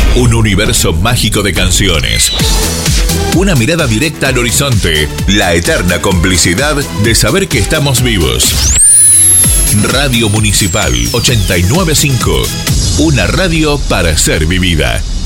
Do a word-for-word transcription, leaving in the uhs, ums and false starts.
Un universo mágico de canciones. Una mirada directa al horizonte. La eterna complicidad de saber que estamos vivos. Radio Municipal ochenta y nueve punto cinco. Una radio para ser vivida.